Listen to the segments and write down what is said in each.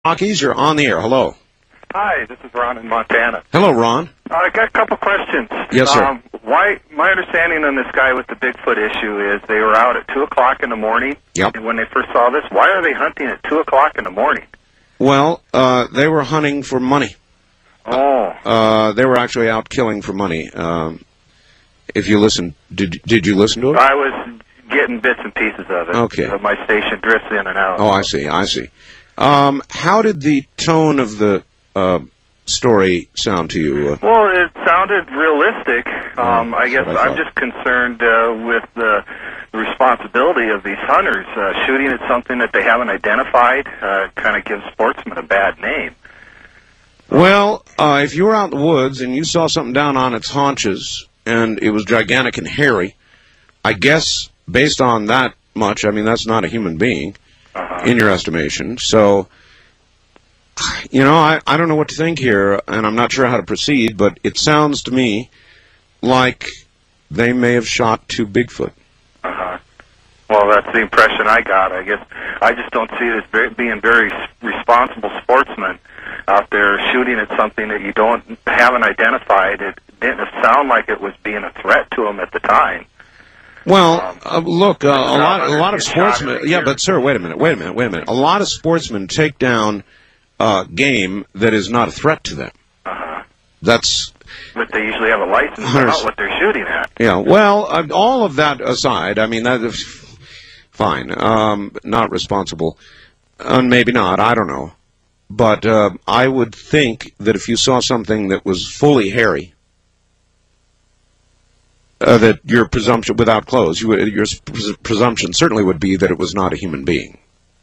Rockies, you're on the air. Hello. Hi, this is Ron in Montana. Hello, Ron. I got a couple questions. Yes, sir. My understanding on this guy with the Bigfoot issue is they were out at 2 o'clock in the morning. Yep. And when they first saw this, why are they hunting at 2 o'clock in the morning? Well, they were hunting for money. Oh. They were actually out killing for money. If you listen, did you listen to it? I was getting bits and pieces of it. Okay. My station drifts in and out. Oh, I see. How did the tone of the story sound to you? Well, it sounded realistic. I guess I'm just concerned with the responsibility of these hunters. Shooting at something that they haven't identified kind of gives sportsmen a bad name. Well, if you were out in the woods and you saw something down on its haunches and it was gigantic and hairy, I guess based on that much, I mean, that's not a human being in your estimation. So, you know, I don't know what to think here, and I'm not sure how to proceed, but it sounds to me like they may have shot two Bigfoot. Well, that's the impression I got. I guess I just don't see it as being very responsible sportsmen out there shooting at something that you haven't identified. It didn't sound like it was being a threat to them at the time. Well, look, a lot of sportsmen. Yeah, but sir, wait a minute. A lot of sportsmen take down game that is not a threat to them. That's. But they usually have a license about what they're shooting at. Yeah. Well, all of that aside, I mean that is fine. Not responsible, maybe not. I don't know. But I would think that if you saw something that was fully hairy, that your presumption, without clothes, your presumption certainly would be that it was not a human being.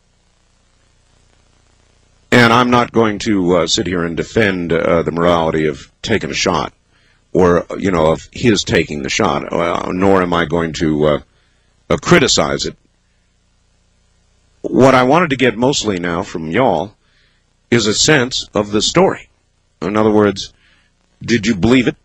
And I'm not going to sit here and defend the morality of taking a shot, or of his taking the shot. Nor am I going to criticize it. What I wanted to get mostly now from y'all is a sense of the story. In other words, did you believe it?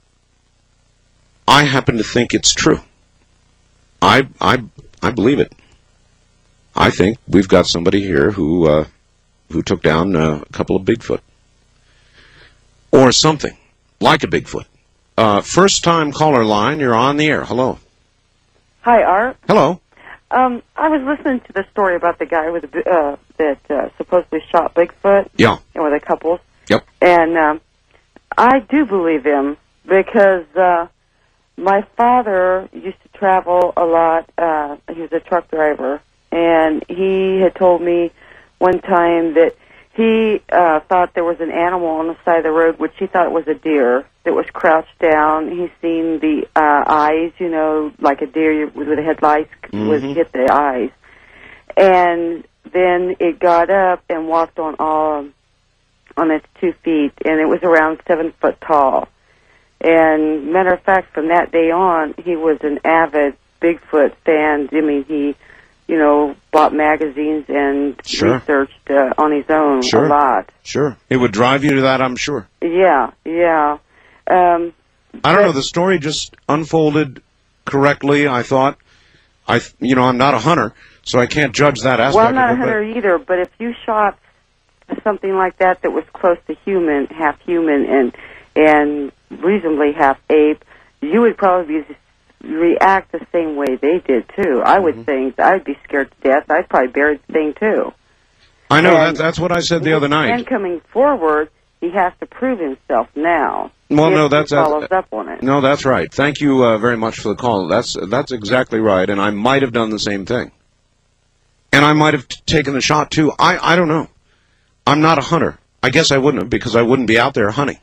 I happen to think it's true. I believe it. I think we've got somebody here who took down a couple of Bigfoot. Or something like a Bigfoot. First-time caller line, you're on the air. Hello. Hi, Art. Hello. I was listening to the story about the guy with that supposedly shot Bigfoot. Yeah. And with a couple. Yep. And I do believe him because my father used to travel a lot. He was a truck driver, and he had told me one time that he thought there was an animal on the side of the road, which he thought was a deer that was crouched down. He's seen the eyes, like a deer with the headlights would hit the eyes. And then it got up and walked on its 2 feet, and it was around 7 foot tall. And matter of fact, from that day on, he was an avid Bigfoot fan. I mean, he, bought magazines and researched on his own a lot. Sure. It would drive you to that, I'm sure. Yeah. I don't know. The story just unfolded correctly, I thought. I'm not a hunter, so I can't judge that aspect of it. Well, I'm not a hunter either, but if you shot something like that was close to half human, and reasonably half ape, you would probably react the same way they did, too. I would think I'd be scared to death. I'd probably bury the thing, too. I know, that's what I said the other night. And coming forward, he has to prove himself now. Well, no, he follows up on it. No, that's right. Thank you very much for the call. That's exactly right, and I might have done the same thing. And I might have taken the shot, too. I don't know. I'm not a hunter. I guess I wouldn't have, because I wouldn't be out there hunting.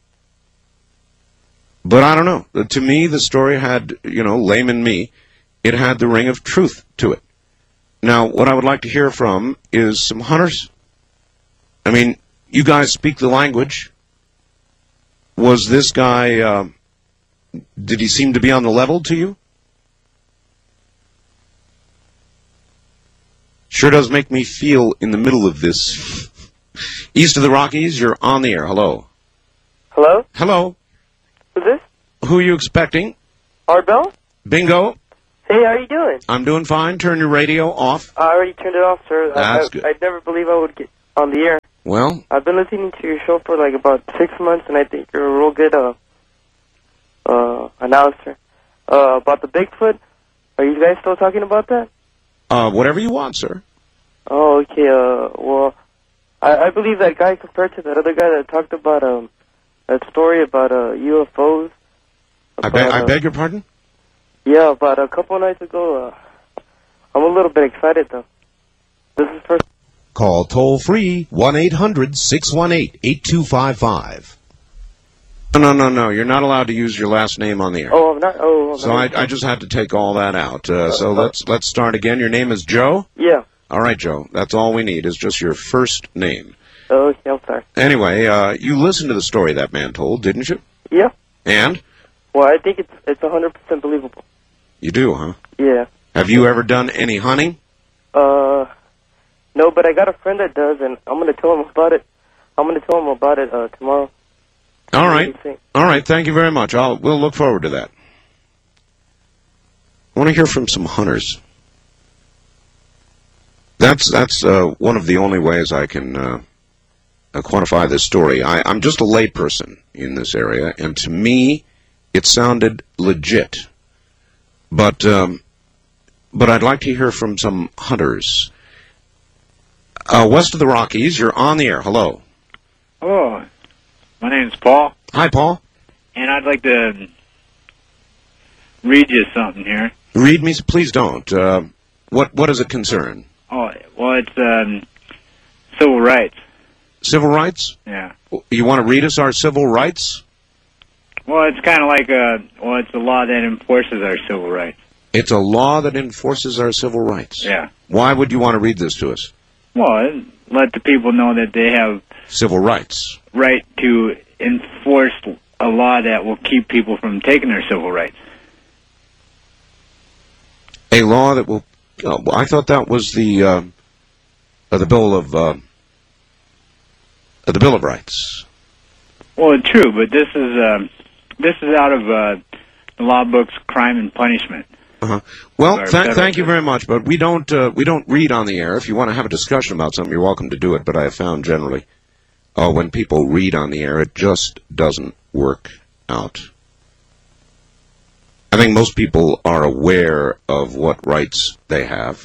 But I don't know. To me, the story had, layman me, it had the ring of truth to it. Now, what I would like to hear from is some hunters. I mean, you guys speak the language. Was this guy, did he seem to be on the level to you? Sure does make me feel in the middle of this. East of the Rockies, you're on the air. Hello. Hello? Hello. Who's this? Who are you expecting? Art Bell? Bingo. Hey, how are you doing? I'm doing fine. Turn your radio off. I already turned it off, sir. That's good. I'd never believe I would on the air. Well, I've been listening to your show for like about 6 months, and I think you're a real good announcer. About the Bigfoot, are you guys still talking about that? whatever you want, sir. Oh, okay. Well, I believe that guy compared to that other guy that talked about that story about UFOs. I beg your pardon? Yeah, about a couple of nights ago. I'm a little bit excited though. This is first. Call toll-free 1-800-618-8255. No. You're not allowed to use your last name on the air. Oh, I'm not. Oh, So I just had to take all that out. So let's start again. Your name is Joe? Yeah. All right, Joe. That's all we need is just your first name. Oh, okay, I'm sorry. Anyway, you listened to the story that man told, didn't you? Yeah. And? Well, I think it's 100% believable. You do, huh? Yeah. Have you ever done any hunting? No, but I got a friend that does, and I'm gonna tell him about it. Tomorrow. All right. All right. Thank you very much. We'll look forward to that. I want to hear from some hunters. That's one of the only ways I can quantify this story. I'm just a layperson in this area, and to me, it sounded legit. But I'd like to hear from some hunters. West of the Rockies, you're on the air. Hello. Hello. My name's Paul, Hi, Paul. and I'd like to read you something here. Read me, please don't. What does it concern? Oh, well, it's civil rights. Civil rights? Yeah. You want to read us our civil rights? Well, it's kind of like it's a law that enforces our civil rights. It's a law that enforces our civil rights. Yeah. Why would you want to read this to us? Well, let the people know that they have Civil rights. right to enforce a law that will keep people from taking their civil rights. A law that will. Oh, I thought that was the Bill of the Bill of Rights. Well, it's true, but this is out of the law book's Crime and Punishment. Uh-huh. Well, Or thank you very much, but we don't read on the air. If you want to have a discussion about something, you're welcome to do it. But I have found generally, when people read on the air, it just doesn't work out. I think most people are aware of what rights they have.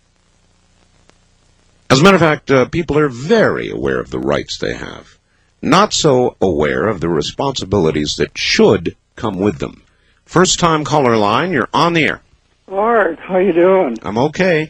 As a matter of fact, people are very aware of the rights they have. Not so aware of the responsibilities that should come with them. First time caller line, you're on the air. Art, how you doing? I'm okay.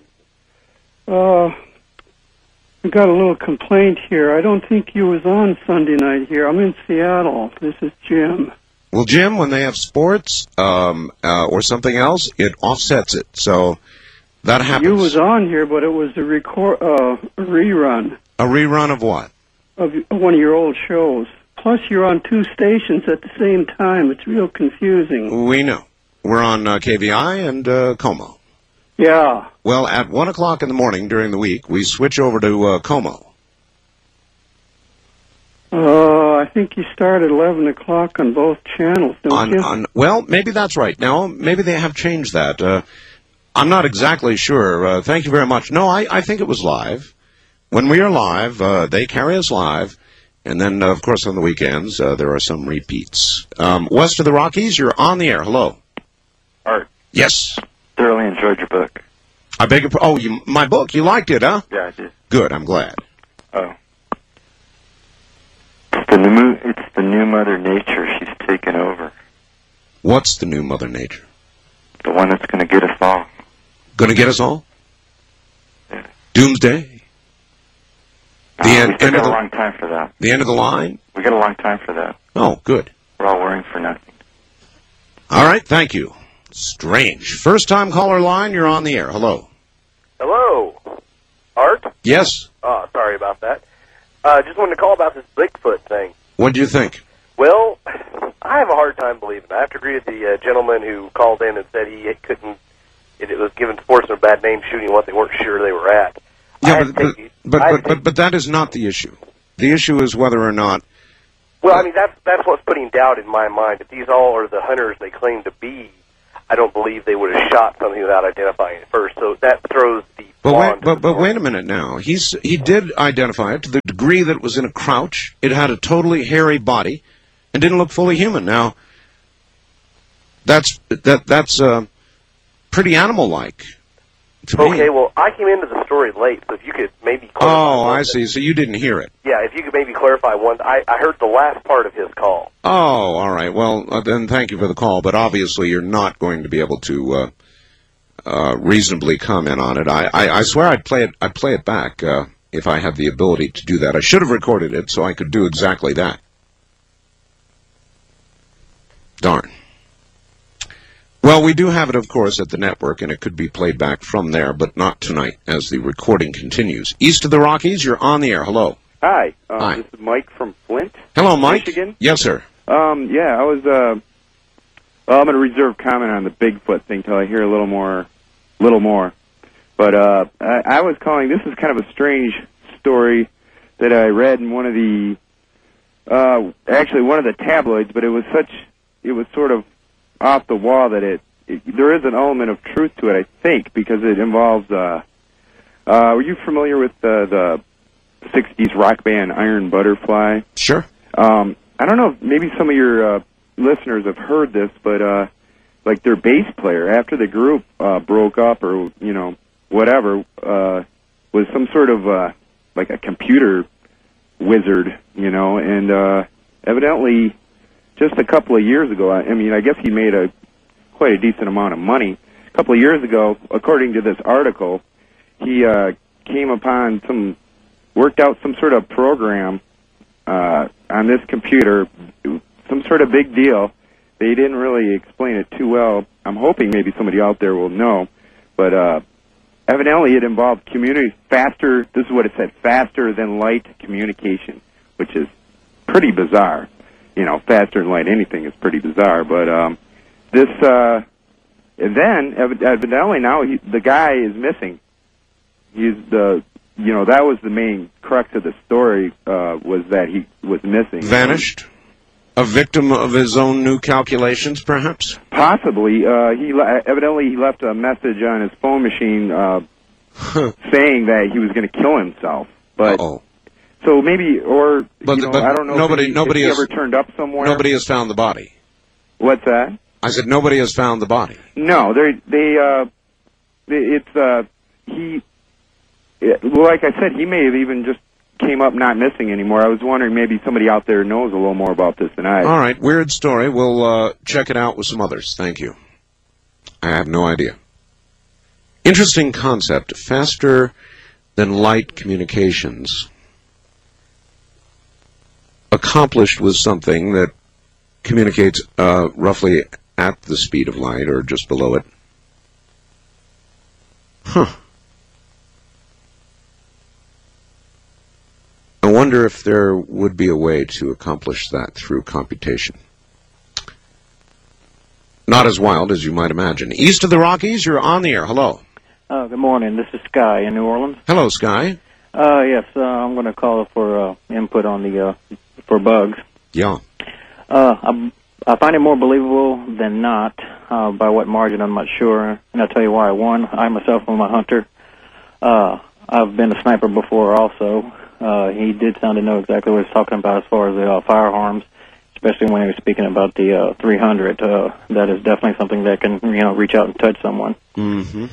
I got a little complaint here. I don't think you was on Sunday night here. I'm in Seattle. This is Jim. Well, Jim, when they have sports or something else, it offsets it. So that happens. You was on here, but it was a rerun. A rerun of what? Of one of your old shows. Plus, you're on two stations at the same time. It's real confusing. We know. We're on KVI and Como. Yeah. Well, at 1 o'clock in the morning during the week, we switch over to Como. I think you start at 11 o'clock on both channels, don't you? Well, maybe that's right. Now, maybe they have changed that. I'm not exactly sure. Thank you very much. No, I think it was live. When we are live, they carry us live. And then, of course, on the weekends, there are some repeats. West of the Rockies, you're on the air. Hello. Art, Yes. thoroughly enjoyed your book. I beg your pardon. Oh, my book. You liked it, huh? Yeah, I did. Good. I'm glad. Oh. It's the new Mother Nature. She's taken over. What's the new Mother Nature? The one that's going to get us all. Going to get us all? Yeah. Doomsday? We end still of got the- a long time for that. The end of the line? We got a long time for that. Oh, good. We're all worrying for nothing. All right. Thank you. Strange. First time caller line, you're on the air. Hello. Hello, Art? Yes. Oh, sorry about that. Just wanted to call about this Bigfoot thing. What do you think? Well, I have a hard time believing it. I have to agree with the gentleman who called in and said he couldn't, it was giving sportsmen a bad name shooting what they weren't sure they were at. Yeah, but that is not the issue. The issue is whether or not. Well, I mean, that's what's putting doubt in my mind. If these all are the hunters they claim to be, I don't believe they would have shot something without identifying it first. So that throws the But wait a minute now. He did identify it to the degree that it was in a crouch. It had a totally hairy body and didn't look fully human. Now, that's pretty animal-like. Okay, well, I came into the story late, so if you could maybe clarify. Oh, I see. So you didn't hear it. Yeah, if you could maybe clarify one. I heard the last part of his call. Oh, all right. Well, then thank you for the call, but obviously you're not going to be able to reasonably comment on it. I swear I'd play it back if I had the ability to do that. I should have recorded it so I could do exactly that. Darn. Well, we do have it, of course, at the network, and it could be played back from there, but not tonight, as the recording continues. East of the Rockies, you're on the air. Hello. Hi. Hi. This is Mike from Flint. Hello, Mike. Michigan. Yes, sir. Yeah, I was, well, I'm going to reserve comment on the Bigfoot thing till I hear a little more. But, I was calling, this is kind of a strange story that I read in one of the, actually one of the tabloids, but it was sort of off the wall that there is an element of truth to it, I think, because it involves, were you familiar with the 60s rock band Iron Butterfly? Sure. I don't know if maybe some of your listeners have heard this, but like their bass player, after the group broke up or, whatever, was some sort of like a computer wizard, and evidently just a couple of years ago, I guess he made quite a decent amount of money. A couple of years ago, according to this article, he came upon worked out some sort of program on this computer, some sort of big deal. They didn't really explain it too well. I'm hoping maybe somebody out there will know, but evidently it involved faster, this is what it said, faster than light communication, which is pretty bizarre. Faster than light anything is pretty bizarre, but and then evidently now the guy is missing. He's that was the main crux of the story, was that he was missing. Vanished? A victim of his own new calculations, perhaps? Possibly. Evidently he left a message on his phone machine saying that he was going to kill himself. But so maybe, or I don't know. If he ever turned up somewhere. Nobody has found the body. What's that? I said nobody has found the body. No, like I said, he may have even just came up not missing anymore. I was wondering maybe somebody out there knows a little more about this than I. All right, weird story. We'll check it out with some others. Thank you. I have no idea. Interesting concept. Faster than light communications. Accomplished with something that communicates roughly at the speed of light or just below it. Huh. I wonder if there would be a way to accomplish that through computation. Not as wild as you might imagine. East of the Rockies, you're on the air. Hello. Good morning. This is Sky in New Orleans. Hello, Sky. Yes, I'm going to call for input on the for bugs. Yeah. I find it more believable than not. By what margin, I'm not sure. And I'll tell you why. One, I myself am a hunter. I've been a sniper before also. He did sound to know exactly what he's talking about as far as the firearms, especially when he was speaking about the 300. That is definitely something that can, reach out and touch someone. Mm-hmm.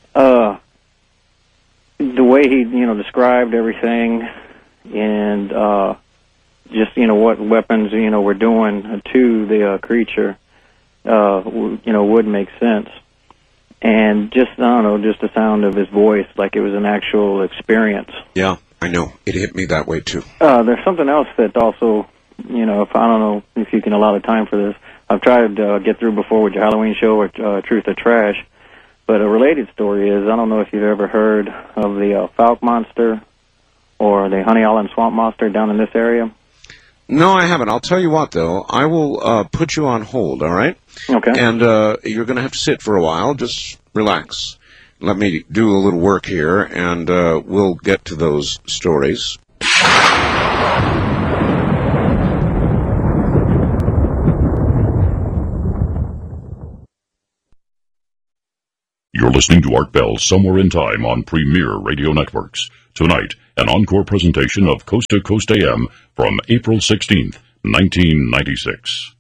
The way he, described everything and just, what weapons, were doing to the creature, would make sense. And just, just the sound of his voice, like it was an actual experience. Yeah, I know. It hit me that way, too. There's something else that also, if I don't know if you can allow the time for this. I've tried to get through before with your Halloween show or Truth or Trash. But a related story is, I don't know if you've ever heard of the Falk Monster or the Honey Island Swamp Monster down in this area. No, I haven't. I'll tell you what, though. I will put you on hold, all right? Okay. And you're going to have to sit for a while. Just relax. Let me do a little work here, and we'll get to those stories. You're listening to Art Bell Somewhere in Time on Premier Radio Networks. Tonight, an encore presentation of Coast to Coast AM from April 16th, 1996.